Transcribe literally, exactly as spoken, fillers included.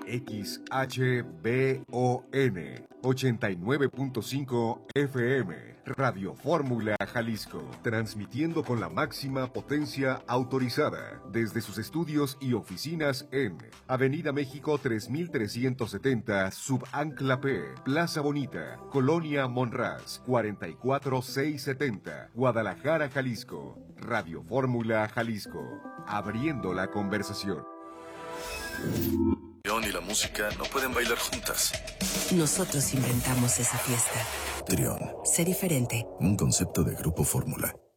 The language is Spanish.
X H B O N ochenta y nueve punto cinco F M, Radio Fórmula Jalisco, transmitiendo con la máxima potencia autorizada desde sus estudios y oficinas en Avenida México tres mil trescientos setenta, Subancla P, Plaza Bonita, Colonia Monraz, cuarenta y cuatro mil seiscientos setenta, Guadalajara, Jalisco. Radio Fórmula Jalisco, abriendo la conversación. Trión y la música no pueden bailar juntas. Nosotros inventamos esa fiesta. Trión. Sé diferente. Un concepto de Grupo Fórmula.